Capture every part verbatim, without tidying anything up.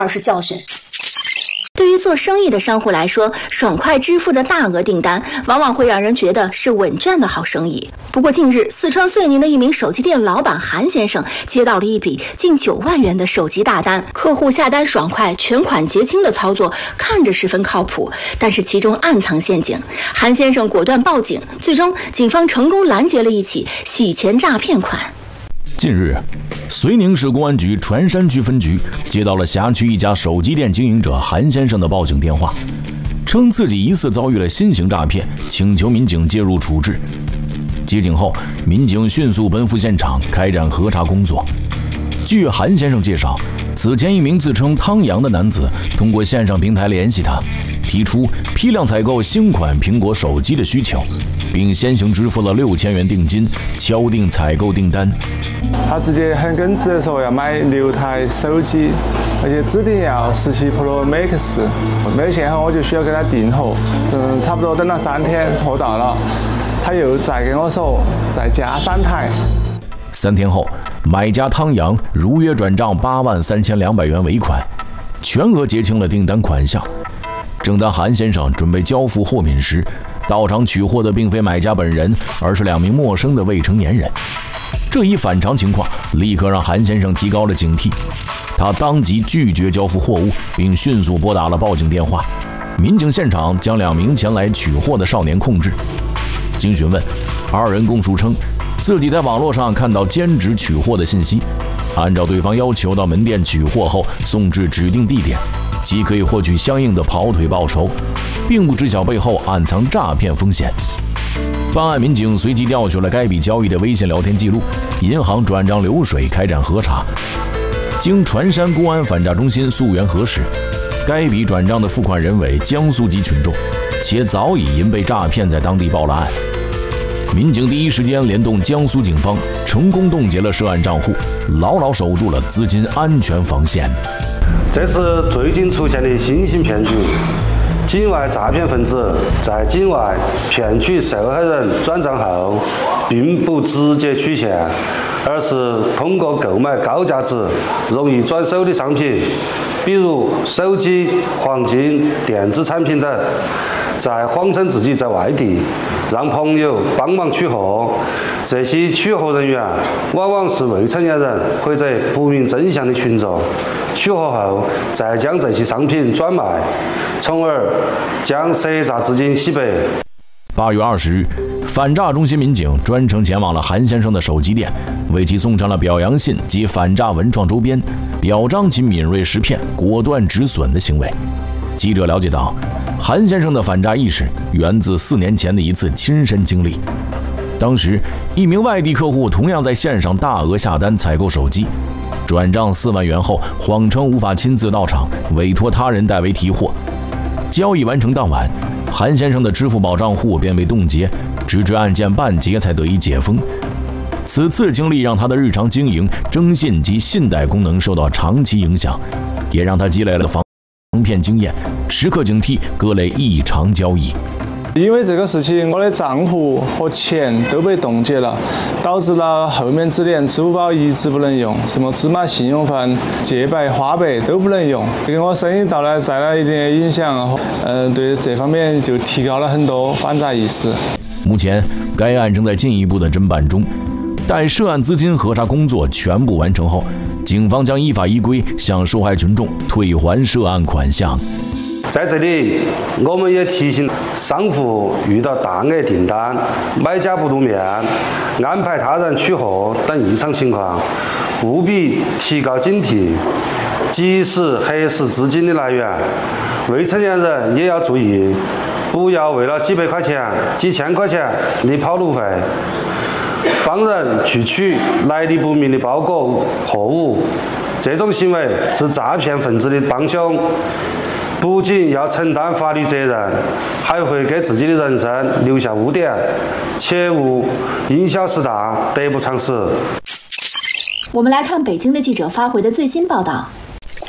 而是教训。对于做生意的商户来说，爽快支付的大额订单往往会让人觉得是稳赚的好生意。不过近日，四川遂宁的一名手机店老板韩先生接到了一笔近九万元的手机大单，客户下单爽快、全款结清的操作看着十分靠谱，但是其中暗藏陷阱。韩先生果断报警，最终警方成功拦截了一起洗钱诈骗款。 近日，遂宁市公安局船山区分局接到了辖区一家手机店经营者韩先生的报警电话，称自己疑似遭遇了新型诈骗，请求民警介入处置。接警后，民警迅速奔赴现场开展核查工作。据韩先生介绍，此前一名自称汤阳的男子通过线上平台联系他，提出批量采购新款苹果手机的需求，并先行支付了六千元定金，敲定采购订单。 他直接很耿直的说要买六台手机，而且指定要十七 Pro Max。没有钱后，我就需要给他订货，嗯，差不多等了三天，货到了，他又再跟我说再加三台。 三天后，买家汤阳如约转账八万三千两百元尾款，全额结清了订单款项。正当韩先生准备交付货品时，到场取货的并非买家本人，而是两名陌生的未成年人。这一反常情况立刻让韩先生提高了警惕，他当即拒绝交付货物，并迅速拨打了报警电话。民警现场将两名前来取货的少年控制。经询问，二人供述称，自己在网络上看到兼职取货的信息，按照对方要求到门店取货后送至指定地点，即可以获取相应的跑腿报酬，并不知晓背后暗藏诈骗风险。办案民警随即调取了该笔交易的微信聊天记录、银行转账流水，开展核查。经船山公安反诈中心溯源核实，该笔转账的付款人为江苏籍群众，且早已因被诈骗在当地报了案。民警第一时间联动江苏警方，成功冻结了涉案账户，牢牢守住了资金安全防线。 这是最近出现的新型骗局。境外诈骗分子在境外骗取受害人转账后，并不直接取现，而是通过购买高价值、容易转手的商品，比如手机、黄金、电子产品等，再谎称自己在外地，让朋友帮忙取货。这些取货人员往往是未成年人或者不明真相的群众，取货后再将这些商品转卖，从而将涉诈资金洗白。 八月二十日，反诈中心民警专程前往了韩先生的手机店，为其送上了表扬信及反诈文创周边，表彰其敏锐识骗、果断止损的行为。记者了解到，韩先生的反诈意识源自四年前的一次亲身经历。当时，一名外地客户同样在线上大额下单采购手机，转账四万元后，谎称无法亲自到场，委托他人代为提货。交易完成当晚，韩先生的支付宝账户便被冻结，直至案件办结才得以解封。此次经历让他的日常经营、征信及信贷功能受到长期影响，也让他积累了防骗经验，时刻警惕各类异常交易。 因为这个事情，我的账户和钱都被冻结了，导致了后面只连支付宝一直不能用，什么芝麻信用分、借呗、花呗都不能用，给我生意带来带来一定的影响。嗯，对这方面就提高了很多反诈意识。 目前，该案正在进一步的侦办中，待涉案资金核查工作全部完成后，警方将依法依规向受害群众退还涉案款项。 在这里，我们也提醒商户遇到大额订单、买家不露面、安排他人取货等异常情况，务必提高警惕，及时核实资金的来源。未成年人也要注意，不要为了几百块钱、几千块钱的跑路费，帮人去取来历不明的包裹货物。这种行为是诈骗分子的帮凶。不仅要承担法律责任，还会给自己的人生留下污点，切勿因小失大，得不偿失。 我们来看北京的记者发回的最新报道。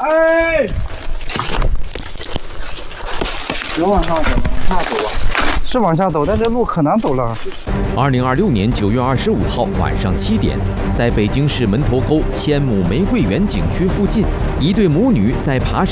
哎，有晚上怎么差不多？ 是往下走，但这路可难走了。 二零二六年九月二十五号晚上七点，在北京市门头沟千亩玫瑰园景区附近，一对母女在爬山。